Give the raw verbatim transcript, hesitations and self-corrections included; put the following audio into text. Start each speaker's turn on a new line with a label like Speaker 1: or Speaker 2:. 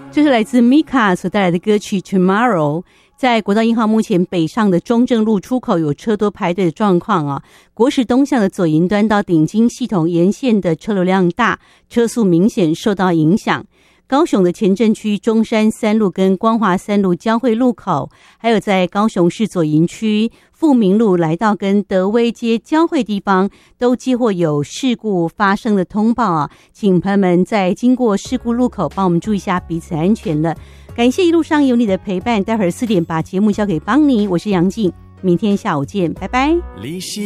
Speaker 1: 这是来自 Mika 所带来的歌曲 Tomorrow。 在国道一号目前北上的中正路出口有车多排队的状况啊，国十东向的左营端到顶金系统沿线的车流量大，车速明显受到影响。高雄的前镇区中山三路跟光华三路交汇路口，还有在高雄市左营区富民路来到跟德威街交汇地方，都接获有事故发生的通报啊，请朋友们在经过事故路口帮我们注意一下彼此安全了。感谢一路上有你的陪伴，待会儿四点把节目交给邦尼，我是杨静，明天下午见，拜拜。